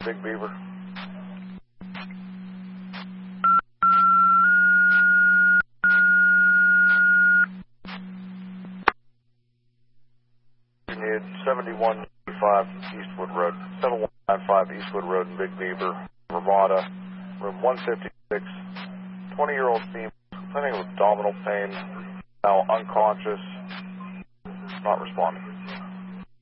Big Beaver. You need 7195 Eastwood Road, 7195 Eastwood Road in Big Beaver, Ramada, room 156. 20-year-old female complaining of abdominal pain, now unconscious, not responding.